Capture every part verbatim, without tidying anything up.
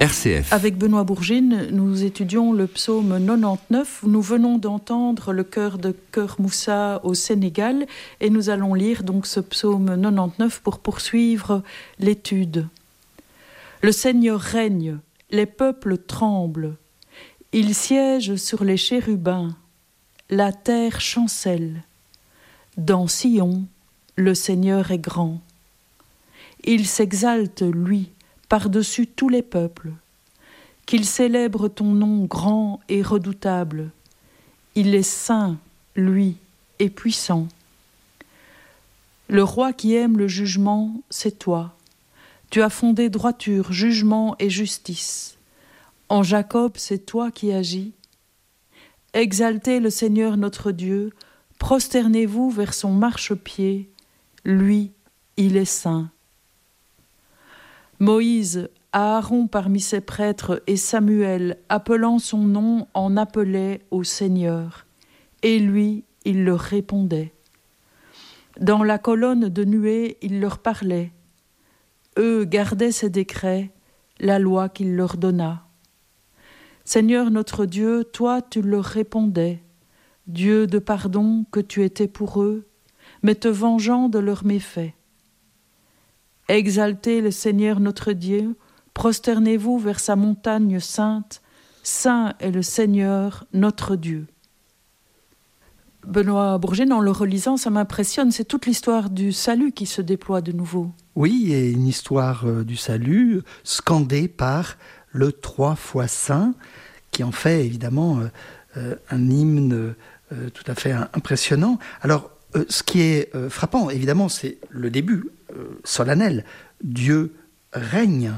R C F. Avec Benoît Bourgine, nous étudions le psaume quatre-vingt-dix-neuf. Nous venons d'entendre le chœur de Cœur Moussa au Sénégal et nous allons lire donc ce psaume quatre-vingt-dix-neuf pour poursuivre l'étude. Le Seigneur règne, les peuples tremblent. Il siège sur les chérubins, la terre chancelle. Dans Sion, le Seigneur est grand. Il s'exalte, lui, par-dessus tous les peuples. Qu'il célèbre ton nom grand et redoutable. Il est saint, lui, et puissant. Le roi qui aime le jugement, c'est toi. Tu as fondé droiture, jugement et justice. En Jacob, c'est toi qui agis. Exaltez le Seigneur notre Dieu, prosternez-vous vers son marchepied. Lui, il est saint. Moïse, Aaron parmi ses prêtres et Samuel, appelant son nom, en appelait au Seigneur. Et lui, il leur répondait. Dans la colonne de nuée, il leur parlait. Eux gardaient ses décrets, la loi qu'il leur donna. Seigneur notre Dieu, toi tu leur répondais. Dieu de pardon que tu étais pour eux, mais te vengeant de leurs méfaits. Exaltez le Seigneur notre Dieu, prosternez-vous vers sa montagne sainte, saint est le Seigneur notre Dieu. Benoît Bourgine, en le relisant, ça m'impressionne, c'est toute l'histoire du salut qui se déploie de nouveau. Oui, et une histoire euh, du salut scandée par le trois fois saint, qui en fait évidemment euh, euh, un hymne euh, tout à fait impressionnant. Alors, euh, ce qui est euh, frappant, évidemment, c'est le début euh, solennel. Dieu règne.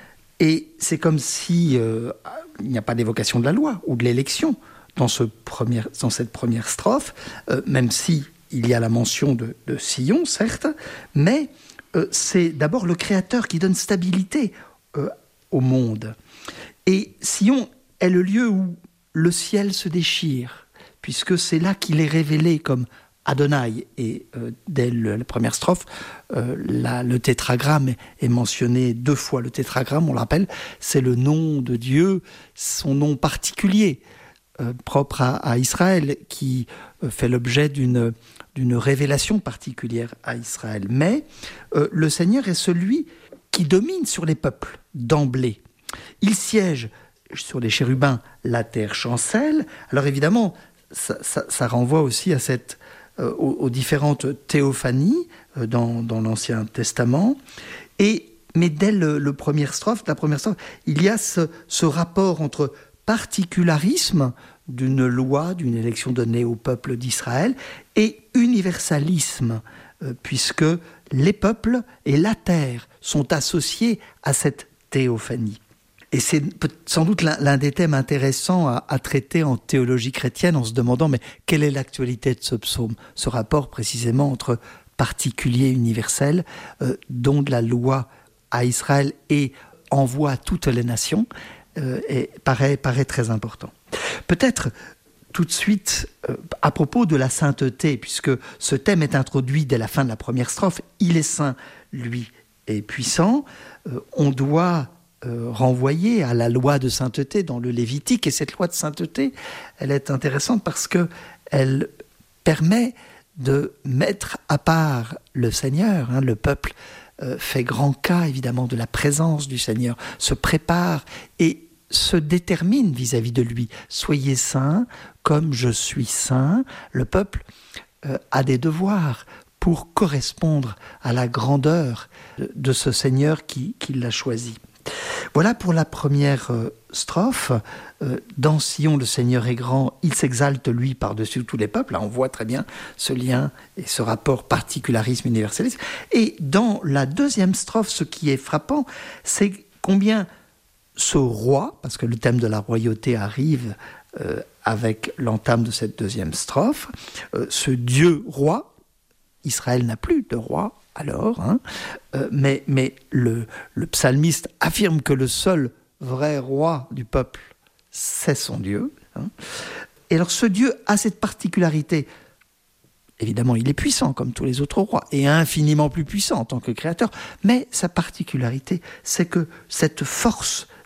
Et c'est comme si euh, il n'y a pas d'évocation de la loi ou de l'élection dans, ce premier, dans cette première strophe, euh, même si il y a la mention de, de Sion, certes, mais euh, c'est d'abord le Créateur qui donne stabilité euh, au monde. Et Sion est le lieu où le ciel se déchire, puisque c'est là qu'il est révélé comme Adonai. Et euh, dès le, la première strophe, euh, la, le tétragramme est, est mentionné deux fois. Le tétragramme, on le rappelle, c'est le nom de Dieu, son nom particulier, euh, propre à, à Israël, qui euh, fait l'objet d'une, d'une révélation particulière à Israël. Mais euh, le Seigneur est celui qui domine sur les peuples d'emblée. Il siège sur les chérubins, la terre chancelle. Alors évidemment, ça, ça, ça renvoie aussi à cette, euh, aux, aux différentes théophanies euh, dans, dans l'Ancien Testament. Et, mais dès le, le première strophe, la première strophe, il y a ce, ce rapport entre particularisme d'une loi, d'une élection donnée au peuple d'Israël, et universalisme, euh, puisque les peuples et la terre sont associés à cette théophanie. Et c'est sans doute l'un, l'un des thèmes intéressants à, à traiter en théologie chrétienne, en se demandant mais quelle est l'actualité de ce psaume, ce rapport précisément entre particulier et universel, euh, dont la loi à Israël et envoie à toutes les nations, euh, et paraît, paraît très important. Peut-être tout de suite, euh, à propos de la sainteté, puisque ce thème est introduit dès la fin de la première strophe, il est saint, lui est puissant, euh, on doit Euh, renvoyé à la loi de sainteté dans le Lévitique. Et cette loi de sainteté, elle est intéressante parce qu'elle permet de mettre à part le Seigneur. Hein, le peuple euh, fait grand cas, évidemment, de la présence du Seigneur, se prépare et se détermine vis-à-vis de lui. Soyez saints comme je suis saint. Le peuple euh, a des devoirs pour correspondre à la grandeur de, de ce Seigneur qui, qui l'a choisi. Voilà pour la première euh, strophe. Euh, dans Sion, le Seigneur est grand, il s'exalte, lui, par-dessus tous les peuples. Là, on voit très bien ce lien et ce rapport particularisme-universalisme. Et dans la deuxième strophe, ce qui est frappant, c'est combien ce roi, parce que le thème de la royauté arrive euh, avec l'entame de cette deuxième strophe, euh, ce Dieu roi, Israël n'a plus de roi, alors, hein, euh, mais, mais le, le psalmiste affirme que le seul vrai roi du peuple, c'est son Dieu. Hein. Et alors ce Dieu a cette particularité. Évidemment, il est puissant comme tous les autres rois, et infiniment plus puissant en tant que créateur, mais sa particularité, c'est que cette force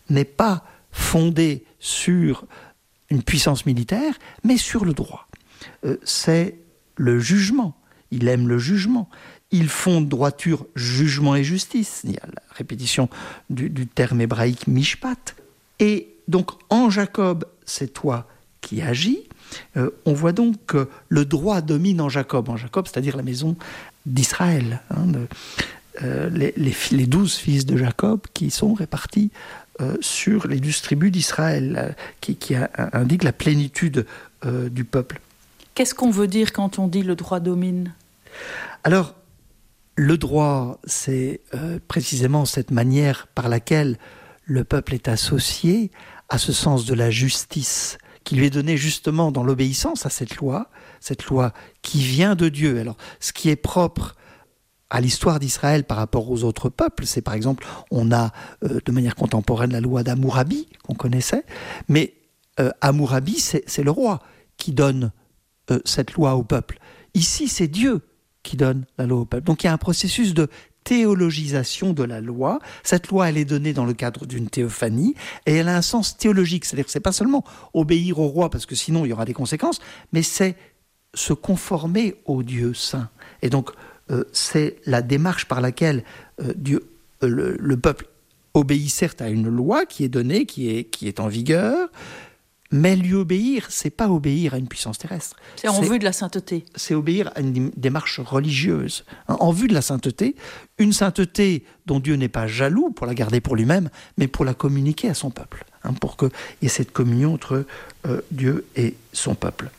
n'est pas fondé sur une puissance militaire, mais sur le droit. Euh, c'est le jugement. Il aime le jugement. Il fonde droiture, jugement et justice. Il y a la répétition du, du terme hébraïque mishpat. Et donc, en Jacob, c'est toi qui agis. Euh, on voit donc que le droit domine en Jacob. En Jacob, c'est-à-dire la maison d'Israël. Hein, de, euh, les, les, les douze fils de Jacob qui sont répartis euh, sur les douze tribus d'Israël, euh, qui, qui a, indique la plénitude euh, du peuple. Qu'est-ce qu'on veut dire quand on dit le droit domine ? Alors, le droit, c'est euh, précisément cette manière par laquelle le peuple est associé à ce sens de la justice qui lui est donné justement dans l'obéissance à cette loi, cette loi qui vient de Dieu. Alors, ce qui est propre à l'histoire d'Israël par rapport aux autres peuples, c'est par exemple, on a euh, de manière contemporaine la loi d'Hammurabi, qu'on connaissait, mais euh, Hammurabi, c'est, c'est le roi qui donne euh, cette loi au peuple. Ici, c'est Dieu qui donne la loi au peuple. Donc il y a un processus de théologisation de la loi. Cette loi, elle est donnée dans le cadre d'une théophanie et elle a un sens théologique. C'est-à-dire que c'est pas seulement obéir au roi parce que sinon il y aura des conséquences, mais c'est se conformer au Dieu saint. Et donc euh, c'est la démarche par laquelle euh, Dieu, euh, le, le peuple obéit certes à une loi qui est donnée, qui est, qui est en vigueur, mais lui obéir, c'est pas obéir à une puissance terrestre. C'est en c'est, vue de la sainteté. C'est obéir à une démarche religieuse. En vue de la sainteté, une sainteté dont Dieu n'est pas jaloux pour la garder pour lui-même, mais pour la communiquer à son peuple, hein, pour qu'il y ait cette communion entre euh, Dieu et son peuple.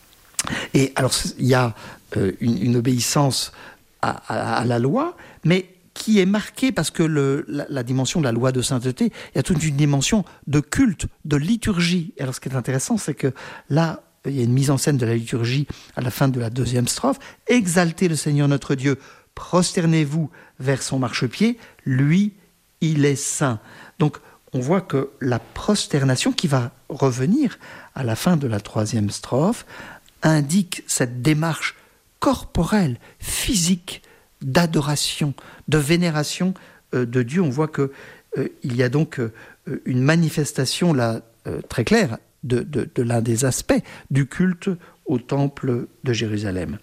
Et alors, il y a euh, une, une obéissance à, à, à la loi, mais qui est marquée parce que le, la, la dimension de la loi de sainteté, il y a toute une dimension de culte, de liturgie. Et alors ce qui est intéressant, c'est que là, il y a une mise en scène de la liturgie à la fin de la deuxième strophe. « Exaltez le Seigneur notre Dieu, prosternez-vous vers son marchepied, lui, il est saint. » Donc on voit que la prosternation qui va revenir à la fin de la troisième strophe indique cette démarche corporelle, physique, d'adoration, de vénération euh, de Dieu. On voit qu'il euh, y a donc euh, une manifestation là, euh, très claire de, de, de l'un des aspects du culte au temple de Jérusalem.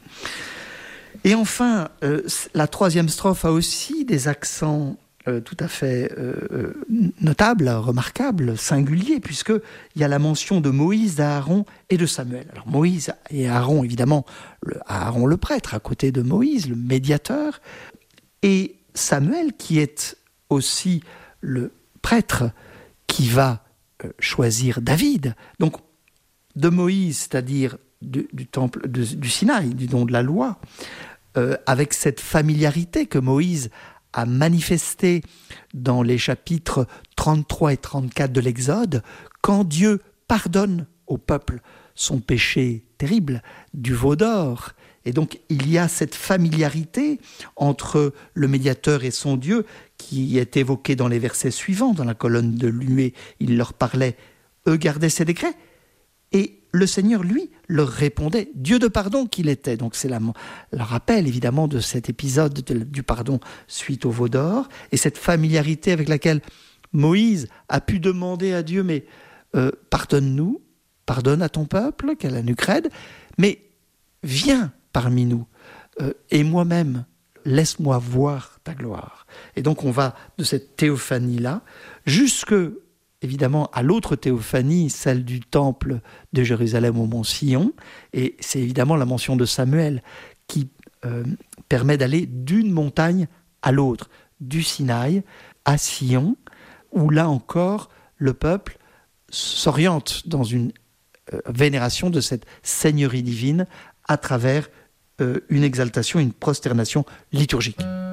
Et enfin, euh, la troisième strophe a aussi des accents euh, tout à fait euh, notables, remarquables, singuliers, puisqu'il y a la mention de Moïse, d'Aaron et de Samuel. Alors Moïse et Aaron, évidemment, le, Aaron le prêtre, à côté de Moïse, le médiateur, et Samuel, qui est aussi le prêtre qui va euh, choisir David. Donc, de Moïse, c'est-à-dire du, du temple de, du Sinaï, du don de la loi, euh, avec cette familiarité que Moïse a manifestée dans les chapitres trente-trois et trente-quatre de l'Exode, quand Dieu pardonne au peuple son péché terrible du veau d'or. Et donc, il y a cette familiarité entre le médiateur et son Dieu qui est évoquée dans les versets suivants. Dans la colonne de nuée, il leur parlait, eux gardaient ses décrets. Et le Seigneur, lui, leur répondait, Dieu de pardon qu'il était. Donc c'est la, le rappel, évidemment, de cet épisode de, du pardon suite au veau d'or. Et cette familiarité avec laquelle Moïse a pu demander à Dieu, mais euh, pardonne-nous, pardonne à ton peuple, qu'à la nuque raide, mais viens parmi nous, euh, et moi-même, laisse-moi voir ta gloire. Et donc on va de cette théophanie-là jusque, évidemment, à l'autre théophanie, celle du temple de Jérusalem au mont Sion, et c'est évidemment la mention de Samuel qui euh, permet d'aller d'une montagne à l'autre, du Sinaï à Sion, où là encore, le peuple s'oriente dans une euh, vénération de cette seigneurie divine à travers euh, une exaltation, une prosternation liturgique.